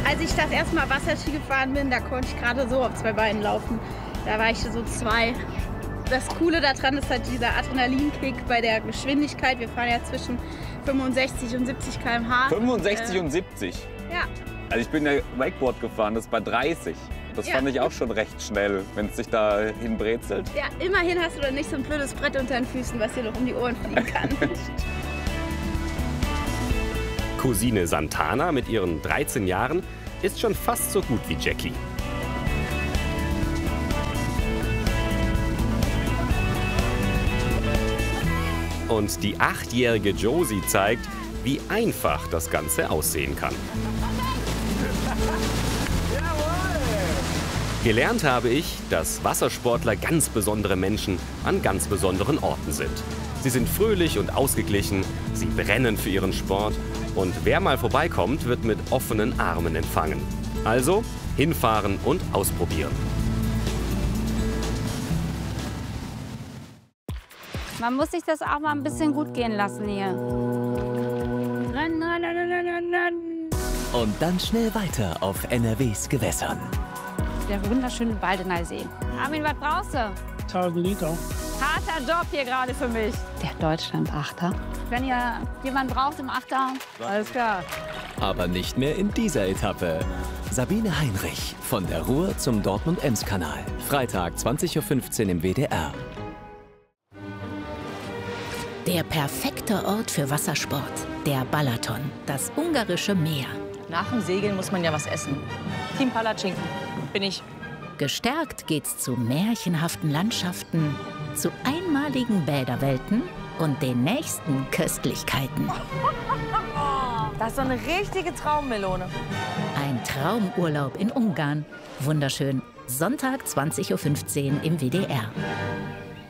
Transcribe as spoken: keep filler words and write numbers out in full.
Als ich das erste Mal Wasserski gefahren bin, da konnte ich gerade so auf zwei Beinen laufen. Da war ich so zwei. Das Coole daran ist halt dieser Adrenalinkick bei der Geschwindigkeit. Wir fahren ja zwischen fünfundsechzig und siebzig Kilometer pro Stunde. fünfundsechzig äh, und siebzig? Ja. Also ich bin ja Wakeboard gefahren, das ist bei dreißig. Das Ja. fand ich auch schon recht schnell, wenn es sich da hinbrezelt. Ja, immerhin hast du dann nicht so ein blödes Brett unter den Füßen, was dir noch um die Ohren fliegen kann. Cousine Santana mit ihren dreizehn Jahren ist schon fast so gut wie Jackie. Und die achtjährige Josie zeigt, wie einfach das Ganze aussehen kann. Gelernt habe ich, dass Wassersportler ganz besondere Menschen an ganz besonderen Orten sind. Sie sind fröhlich und ausgeglichen, sie brennen für ihren Sport und wer mal vorbeikommt, wird mit offenen Armen empfangen. Also hinfahren und ausprobieren. Man muss sich das auch mal ein bisschen gut gehen lassen hier. Rennen, rennen, rennen, rennen, rennen. Und dann schnell weiter auf N R Ws Gewässern. Der wunderschöne Waldener See. Armin, was brauchst du? tausend Liter. Harter Job hier gerade für mich. Der Deutschland-Achter. Wenn ihr jemanden braucht im Achter, alles klar. Aber nicht mehr in dieser Etappe. Sabine Heinrich von der Ruhr zum Dortmund-Ems-Kanal. Freitag zwanzig Uhr fünfzehn im W D R. Der perfekte Ort für Wassersport, der Balaton, das ungarische Meer. Nach dem Segeln muss man ja was essen. Team Palatschinken bin ich. Gestärkt geht's zu märchenhaften Landschaften, zu einmaligen Bäderwelten und den nächsten Köstlichkeiten. Das ist so eine richtige Traummelone. Ein Traumurlaub in Ungarn. Wunderschön. Sonntag zwanzig Uhr fünfzehn im W D R.